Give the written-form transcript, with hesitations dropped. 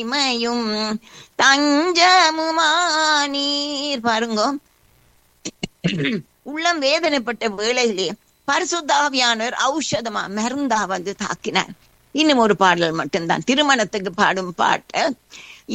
மையும் தஞ்சமுமானீர். பாருங்க, உள்ளம் வேதனைப்பட்ட வேளையிலே பரிசுத்தாவியானவர் ஔஷதமா மருந்தா வந்து தாக்கினார். இன்னும் ஒரு பாடல் மட்டும்தான், திருமணத்துக்கு பாடும் பாட்டு.